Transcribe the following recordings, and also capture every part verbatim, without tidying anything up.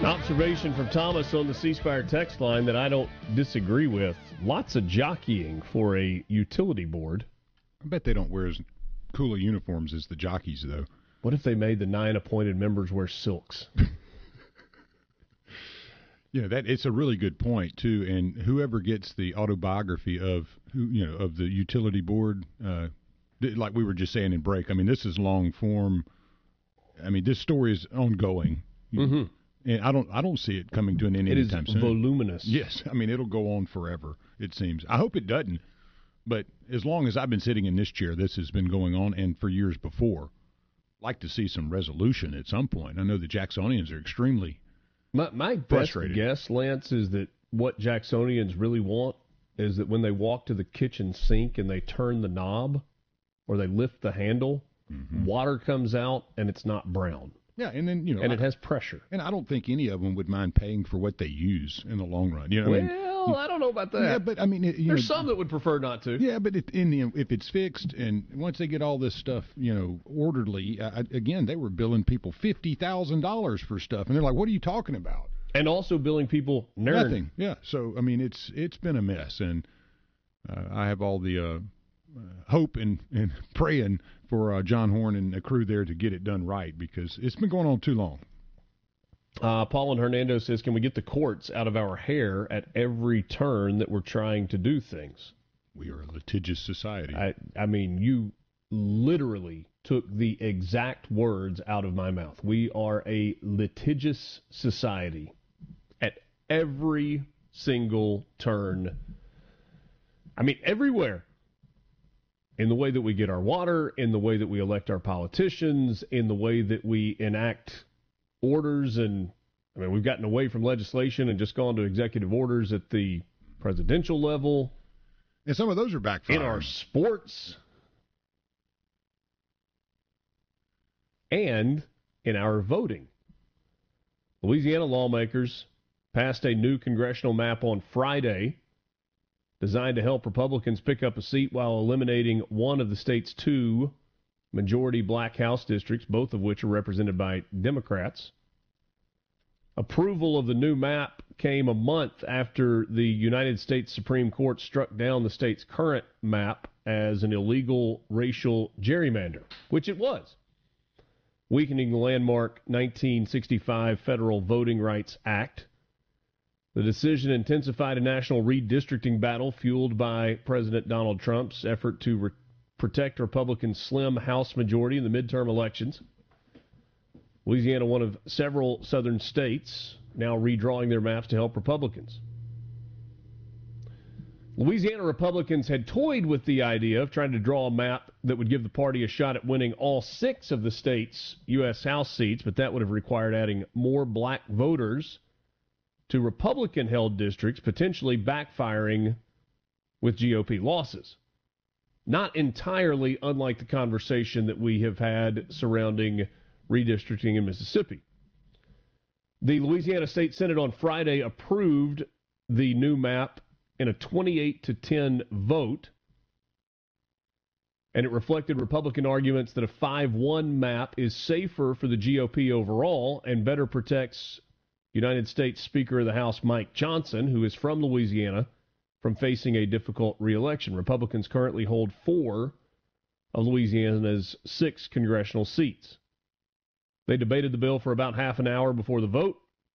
An observation from Thomas on the C Spire text line that I don't disagree with. Lots of jockeying for a utility board. I bet they don't wear as cool uniforms as the jockeys, though. What if they made the nine appointed members wear silks? Yeah, that it's a really good point too. And whoever gets the autobiography of who you know of the utility board, uh, th- like we were just saying in break. I mean, this is long form. I mean, this story is ongoing, Mm-hmm. and I don't I don't see it coming to an end It is anytime soon. voluminous. Yes, I mean it'll go on forever. It seems. I hope it doesn't. But as long as I've been sitting in this chair, this has been going on, and for years before. Like to see some resolution at some point. I know the Jacksonians are extremely My, my best frustrated. guess, Lance, is that what Jacksonians really want is that when they walk to the kitchen sink and they turn the knob or they lift the handle, mm-hmm. water comes out and it's not brown. Yeah, and then you know, and I, it has pressure. And I don't think any of them would mind paying for what they use in the long run. You know, well, I mean, I don't know about that. Yeah, but I mean, it, you there's know, some that would prefer not to. Yeah, but it, in the if it's fixed and once they get all this stuff, you know, orderly. Uh, again, they were billing people fifty thousand dollars for stuff, and they're like, "What are you talking about?" And also billing people nerd. Nothing. Yeah. So I mean, it's it's been a mess, and uh, I have all the uh, uh, hope and and praying for uh, John Horn and the crew there to get it done right because it's been going on too long. Uh, Paul and Hernando says, can we get the courts out of our hair at every turn that we're trying to do things? We are a litigious society. I, I mean, you literally took the exact words out of my mouth. We are a litigious society at every single turn. I mean, everywhere. In the way that we get our water, in the way that we elect our politicians, in the way that we enact orders. And, I mean, we've gotten away from legislation and just gone to executive orders at the presidential level. And some of those are backfiring. In our sports. And in our voting. Louisiana lawmakers passed a new congressional map on Friday designed to help Republicans pick up a seat while eliminating one of the state's two majority black House districts, both of which are represented by Democrats. Approval of the new map came a month after the United States Supreme Court struck down the state's current map as an illegal racial gerrymander, which it was, weakening the landmark nineteen sixty-five Federal Voting Rights Act. The decision intensified a national redistricting battle fueled by President Donald Trump's effort to re- protect Republicans' slim House majority in the midterm elections. Louisiana, one of several southern states, now redrawing their maps to help Republicans. Louisiana Republicans had toyed with the idea of trying to draw a map that would give the party a shot at winning all six of the state's U S House seats, but that would have required adding more black voters to Republican-held districts, potentially backfiring with G O P losses. Not entirely unlike the conversation that we have had surrounding redistricting in Mississippi. The Louisiana State Senate on Friday approved the new map in a twenty-eight to ten vote, and it reflected Republican arguments that a five one map is safer for the G O P overall and better protects United States Speaker of the House Mike Johnson, who is from Louisiana, from facing a difficult reelection. Republicans currently hold four of Louisiana's six congressional seats. They debated the bill for about half an hour before the vote,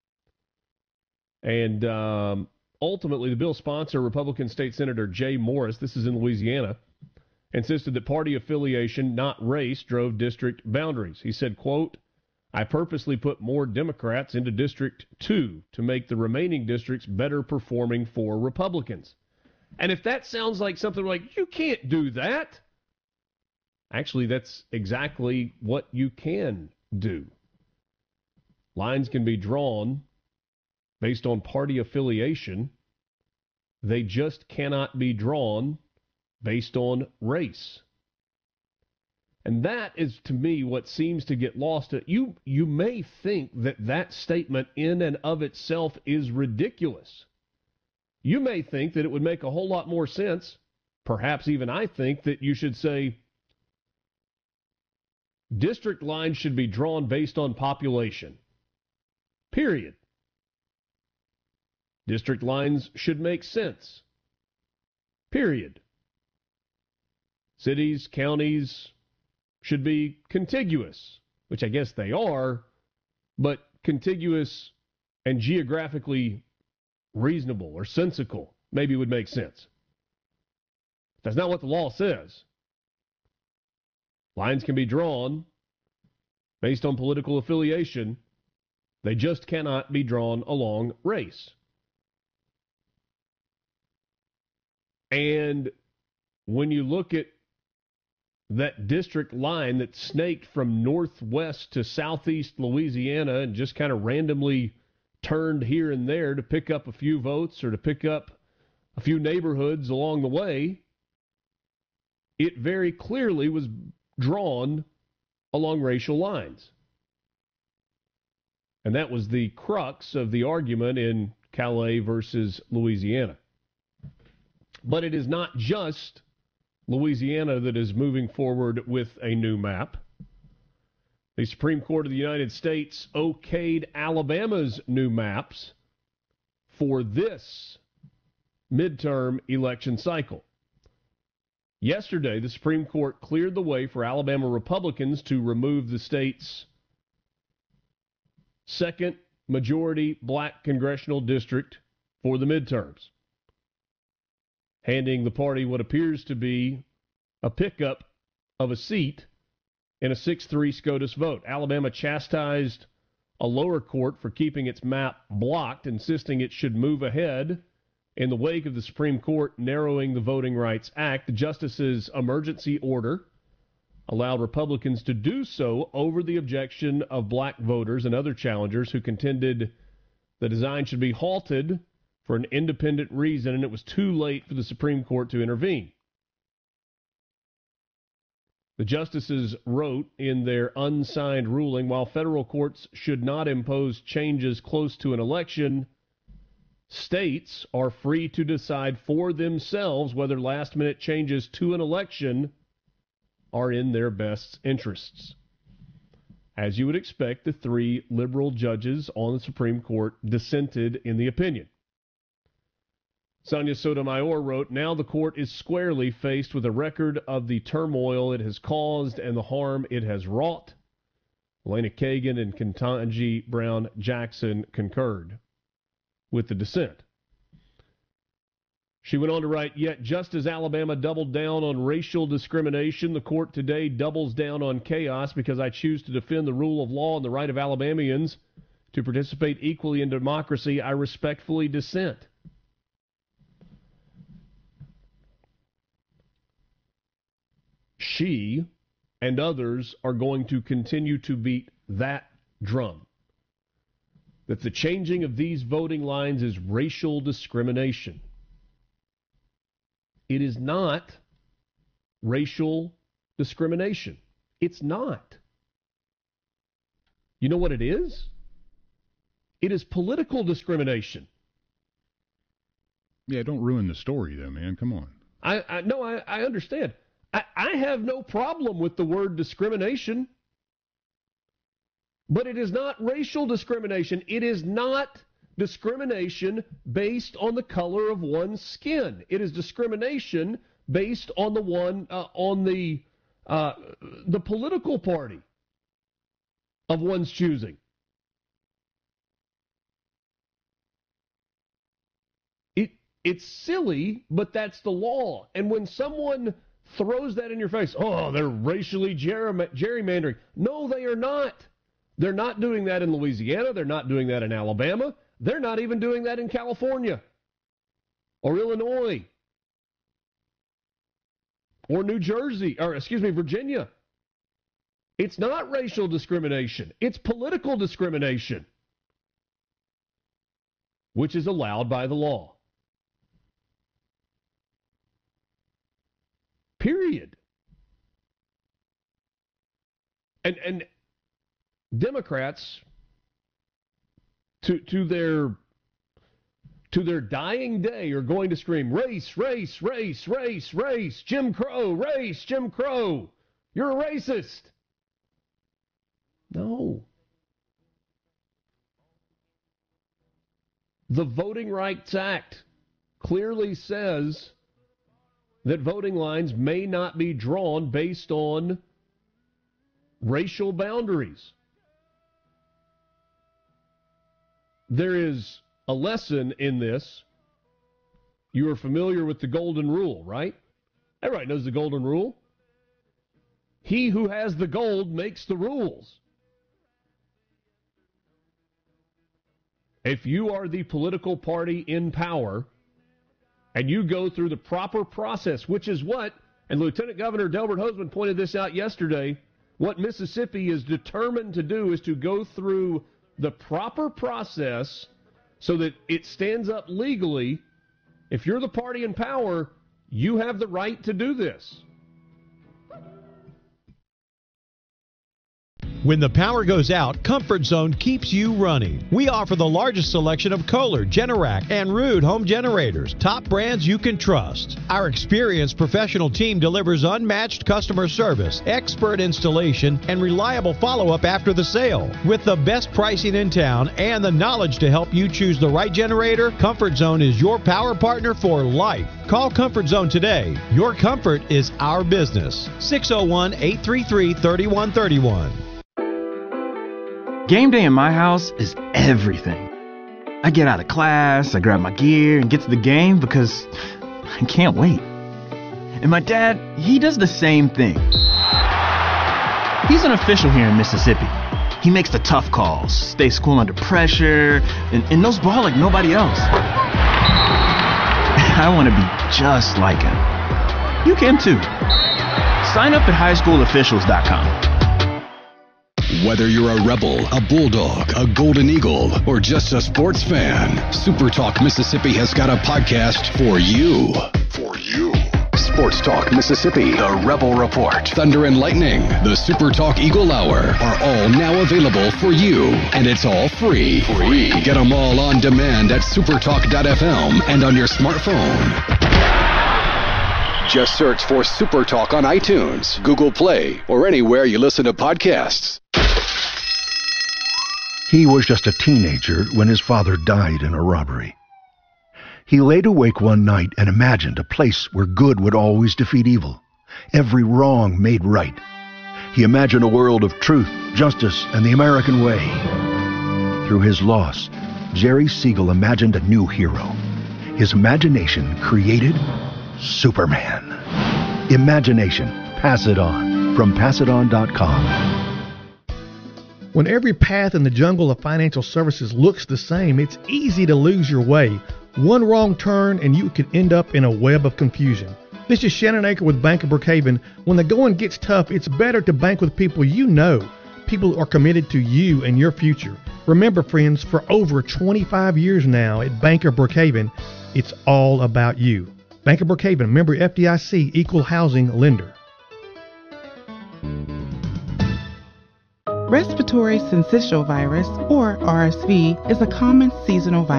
and um, ultimately the bill sponsor, Republican State Senator Jay Morris, this is in Louisiana, insisted that party affiliation, not race, drove district boundaries. He said, quote, I purposely put more Democrats into District two to make the remaining districts better performing for Republicans. And if that sounds like something like, you can't do that, actually, that's exactly what you can do. Lines can be drawn based on party affiliation. They just cannot be drawn based on race. And that is, to me, what seems to get lost. You, you may think that that statement in and of itself is ridiculous. You may think that it would make a whole lot more sense. Perhaps even I think that you should say district lines should be drawn based on population. Period. District lines should make sense. Period. Cities, counties should be contiguous, which I guess they are, but contiguous and geographically reasonable or sensical maybe would make sense. That's not what the law says. Lines can be drawn based on political affiliation. They just cannot be drawn along race. And when you look at that district line that snaked from northwest to southeast Louisiana and just kind of randomly turned here and there to pick up a few votes or to pick up a few neighborhoods along the way, it very clearly was drawn along racial lines. And that was the crux of the argument in Calais versus Louisiana. But it is not just Louisiana that is moving forward with a new map. The Supreme Court of the United States okayed Alabama's new maps for this midterm election cycle. Yesterday, the Supreme Court cleared the way for Alabama Republicans to remove the state's second majority black congressional district for the midterms, handing the party what appears to be a pickup of a seat in a six three SCOTUS vote. Alabama chastised a lower court for keeping its map blocked, insisting it should move ahead in the wake of the Supreme Court narrowing the Voting Rights Act. The justice's emergency order allowed Republicans to do so over the objection of black voters and other challengers who contended the design should be halted for an independent reason, and it was too late for the Supreme Court to intervene. The justices wrote in their unsigned ruling, while federal courts should not impose changes close to an election, states are free to decide for themselves whether last-minute changes to an election are in their best interests. As you would expect, the three liberal judges on the Supreme Court dissented in the opinion. Sonia Sotomayor wrote, "Now the court is squarely faced with a record of the turmoil it has caused and the harm it has wrought." Elena Kagan and Ketanji Brown Jackson concurred with the dissent. She went on to write, "Yet just as Alabama doubled down on racial discrimination, the court today doubles down on chaos because I choose to defend the rule of law and the right of Alabamians to participate equally in democracy. I respectfully dissent." She and others are going to continue to beat that drum, that the changing of these voting lines is racial discrimination. It is not racial discrimination. It's not. You know what it is? It is political discrimination. Yeah, don't ruin the story, though, man. Come on. I, I no, I, I understand. I, I have no problem with the word discrimination, but it is not racial discrimination. It is not discrimination based on the color of one's skin. It is discrimination based on the one uh, on the uh, the political party of one's choosing. It it's silly, but that's the law. And when someone throws that in your face, oh, they're racially gerry- gerrymandering. No, they are not. They're not doing that in Louisiana. They're not doing that in Alabama. They're not even doing that in California or Illinois or New Jersey, or excuse me, Virginia. It's not racial discrimination. It's political discrimination, which is allowed by the law. Period. And and Democrats, to to their to their dying day, are going to scream, race, race, race, race, race, Jim Crow, race, Jim Crow. You're a racist. No. The Voting Rights Act clearly says that voting lines may not be drawn based on racial boundaries. There is a lesson in this. You are familiar with the golden rule, right? Everybody knows the golden rule. He who has the gold makes the rules. If you are the political party in power and you go through the proper process, which is what, and Lieutenant Governor Delbert Hosemann pointed this out yesterday, what Mississippi is determined to do is to go through the proper process so that it stands up legally. If you're the party in power, you have the right to do this. When the power goes out, Comfort Zone keeps you running. We offer the largest selection of Kohler, Generac, and Ruud home generators, top brands you can trust. Our experienced professional team delivers unmatched customer service, expert installation, and reliable follow-up after the sale. With the best pricing in town and the knowledge to help you choose the right generator, Comfort Zone is your power partner for life. Call Comfort Zone today. Your comfort is our business. six oh one, eight three three, three one three one. Game day in my house is everything. I get out of class, I grab my gear, and get to the game because I can't wait. And my dad, he does the same thing. He's an official here in Mississippi. He makes the tough calls, stays cool under pressure, and, and knows ball like nobody else. I want to be just like him. You can too. Sign up at high school officials dot com. Whether you're a Rebel, a Bulldog, a Golden Eagle, or just a sports fan, Super Talk Mississippi has got a podcast for you. For you. Sports Talk Mississippi, the Rebel Report, Thunder and Lightning, the Super Talk Eagle Hour are all now available for you. And it's all free. Free. Get them all on demand at supertalk dot f m and on your smartphone. Just search for Super Talk on iTunes, Google Play, or anywhere you listen to podcasts. He was just a teenager when his father died in a robbery. He laid awake one night and imagined a place where good would always defeat evil, every wrong made right. He imagined a world of truth, justice, and the American way. Through his loss, Jerry Siegel imagined a new hero. His imagination created Superman. Imagination. Pass it on. From pass it on dot com. When every path in the jungle of financial services looks the same, it's easy to lose your way. One wrong turn and you could end up in a web of confusion. This is Shannon Aker with Bank of Brookhaven. When the going gets tough, it's better to bank with people you know. People who are committed to you and your future. Remember, friends, for over twenty-five years now at Bank of Brookhaven, it's all about you. Bank of Brookhaven, member F D I C, equal housing lender. Respiratory syncytial virus, or R S V, is a common seasonal virus.